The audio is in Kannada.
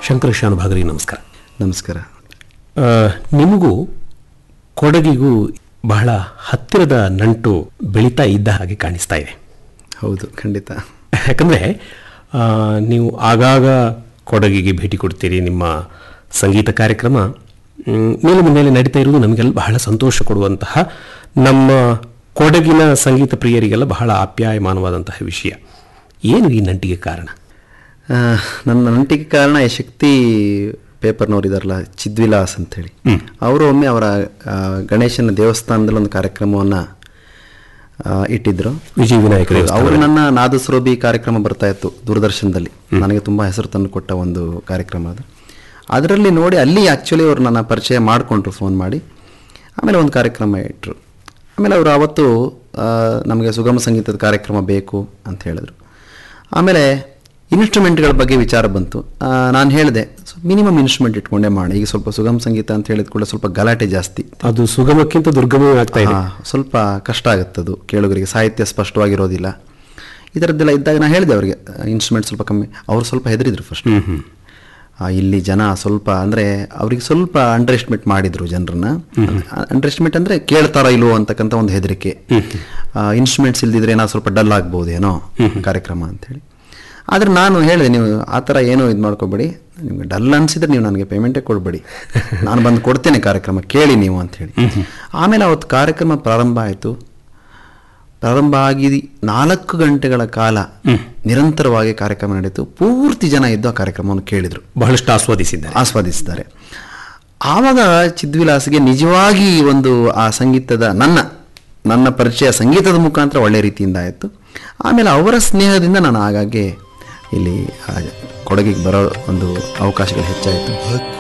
ಶಂಕರ ಶಾನುಭಾಗರಿ, ನಮಸ್ಕಾರ. ನಮಸ್ಕಾರ. ನಿಮಗೂ ಕೊಡಗಿಗೂ ಬಹಳ ಹತ್ತಿರದ ನಂಟು ಬೆಳೀತಾ ಇದ್ದ ಹಾಗೆ ಕಾಣಿಸ್ತಾ ಇದೆ. ಹೌದು, ಖಂಡಿತ. ಯಾಕಂದರೆ ನೀವು ಆಗಾಗ ಕೊಡಗಿಗೆ ಭೇಟಿ ಕೊಡ್ತೀರಿ. ನಿಮ್ಮ ಸಂಗೀತ ಕಾರ್ಯಕ್ರಮ ಮೇಲಿನ ಮೇಲೆ ನಡೀತಾ ಇರುವುದು ನಮಗೆಲ್ಲ ಬಹಳ ಸಂತೋಷ ಕೊಡುವಂತಹ, ನಮ್ಮ ಕೊಡಗಿನ ಸಂಗೀತ ಪ್ರಿಯರಿಗೆಲ್ಲ ಬಹಳ ಆಪ್ಯಾಯಮಾನವಾದಂತಹ ವಿಷಯ. ಏನು ಈ ನಂಟಿಗೆ ಕಾರಣ? ನನ್ನ ನಂಟಿಗೆ ಕಾರಣ ಈ ಶಕ್ತಿ ಪೇಪರ್ನವ್ರು ಇದಾರಲ್ಲ, ಚಿದ್ವಿಲಾಸ್ ಅಂಥೇಳಿ, ಅವರು ಒಮ್ಮೆ ಅವರ ಗಣೇಶನ ದೇವಸ್ಥಾನದಲ್ಲಿ ಒಂದು ಕಾರ್ಯಕ್ರಮವನ್ನು ಇಟ್ಟಿದ್ರು. ವಿಜಯ ವಿನಾಯಕ ಅವರು ನನ್ನ ನಾದಸ್ವರೂಪಿ ಕಾರ್ಯಕ್ರಮ ಬರ್ತಾ ಇತ್ತು ದೂರದರ್ಶನದಲ್ಲಿ. ನನಗೆ ತುಂಬ ಹೆಸರು ತಂದು ಕೊಟ್ಟ ಒಂದು ಕಾರ್ಯಕ್ರಮ ಅದು. ಅದರಲ್ಲಿ ನೋಡಿ ಅಲ್ಲಿ ಆ್ಯಕ್ಚುಲಿ ಅವರು ನನ್ನ ಪರಿಚಯ ಮಾಡಿಕೊಂಡ್ರು ಫೋನ್ ಮಾಡಿ. ಆಮೇಲೆ ಒಂದು ಕಾರ್ಯಕ್ರಮ ಇಟ್ಟರು. ಆಮೇಲೆ ಅವರು ಆವತ್ತು ನಮಗೆ ಸುಗಮ ಸಂಗೀತದ ಕಾರ್ಯಕ್ರಮ ಬೇಕು ಅಂತ ಹೇಳಿದ್ರು. ಆಮೇಲೆ ಇನ್ಸ್ಟ್ರೂಮೆಂಟ್ಗಳ ಬಗ್ಗೆ ವಿಚಾರ ಬಂತು. ನಾನು ಹೇಳಿದೆ ಮಿನಿಮಮ್ ಇನ್ಸ್ಟ್ರೂಮೆಂಟ್ ಇಟ್ಕೊಂಡೇ ಮಾಡಿ. ಈಗ ಸ್ವಲ್ಪ ಸುಗಮ ಸಂಗೀತ ಅಂತ ಹೇಳಿದ ಕೂಡ ಸ್ವಲ್ಪ ಗಲಾಟೆ ಜಾಸ್ತಿ, ಅದು ಸುಗಮಕ್ಕಿಂತ ದುರ್ಗಮವೇ ಆಗ್ತಾ ಇದೆ. ಸ್ವಲ್ಪ ಕಷ್ಟ ಆಗುತ್ತದು ಕೇಳುಗರಿಗೆ, ಸಾಹಿತ್ಯ ಸ್ಪಷ್ಟವಾಗಿರೋದಿಲ್ಲ, ಈ ಥರದ್ದೆಲ್ಲ ಇದ್ದಾಗ ನಾನು ಹೇಳಿದೆ ಅವರಿಗೆ ಇನ್ಸ್ಟ್ರೂಮೆಂಟ್ ಸ್ವಲ್ಪ ಕಮ್ಮಿ. ಅವರು ಸ್ವಲ್ಪ ಹೆದರಿದ್ರು ಫಸ್ಟ್. ಇಲ್ಲಿ ಜನ ಸ್ವಲ್ಪ ಅಂದರೆ ಅವ್ರಿಗೆ ಸ್ವಲ್ಪ ಅಂಡರ್ ಎಸ್ಟಿಮೇಟ್ ಮಾಡಿದರು ಜನರನ್ನ. ಅಂಡರ್ ಎಸ್ಟಿಮೇಟ್ ಅಂದರೆ ಕೇಳ್ತಾರೋ ಇಲ್ವೋ ಅಂತಕ್ಕಂಥ ಒಂದು ಹೆದರಿಕೆ. ಇನ್ಸ್ಟ್ರೂಮೆಂಟ್ಸ್ ಇಲ್ದಿದ್ರೆ ಏನೋ ಸ್ವಲ್ಪ ಡಲ್ ಆಗ್ಬೋದೇನೋ ಕಾರ್ಯಕ್ರಮ ಅಂಥೇಳಿ. ಆದರೆ ನಾನು ಹೇಳಿದೆ, ನೀವು ಆ ಥರ ಏನೂ ಇದು ಮಾಡ್ಕೊಬೇಡಿ, ನಿಮಗೆ ಡಲ್ ಅನಿಸಿದ್ರೆ ನೀವು ನನಗೆ ಪೇಮೆಂಟೇ ಕೊಡಬೇಡಿ, ನಾನು ಬಂದು ಕೊಡ್ತೇನೆ ಕಾರ್ಯಕ್ರಮ ಕೇಳಿ ನೀವು ಅಂಥೇಳಿ. ಆಮೇಲೆ ಅವತ್ತು ಕಾರ್ಯಕ್ರಮ ಪ್ರಾರಂಭ ಆಯಿತು. ಪ್ರಾರಂಭ ಆಗಿ 4 ಗಂಟೆಗಳ ಕಾಲ ನಿರಂತರವಾಗಿ ಕಾರ್ಯಕ್ರಮ ನಡೀತು. ಪೂರ್ತಿ ಜನ ಇದ್ದು ಆ ಕಾರ್ಯಕ್ರಮವನ್ನು ಕೇಳಿದರು, ಬಹಳಷ್ಟು ಆಸ್ವಾದಿಸಿದ್ದಾರೆ. ಆವಾಗ ಚಿದ್ವಿಲಾಸ್ಗೆ ನಿಜವಾಗಿ ಒಂದು ಆ ಸಂಗೀತದ ನನ್ನ ಪರಿಚಯ ಸಂಗೀತದ ಮುಖಾಂತರ ಒಳ್ಳೆ ರೀತಿಯಿಂದ ಆಯಿತು. ಆಮೇಲೆ ಅವರ ಸ್ನೇಹದಿಂದ ನಾನು ಆಗಾಗ್ಗೆ ಇಲ್ಲಿ ಕೊಡಗಿಗೆ ಬರೋ ಒಂದು ಅವಕಾಶಗಳು ಹೆಚ್ಚಾಯಿತು.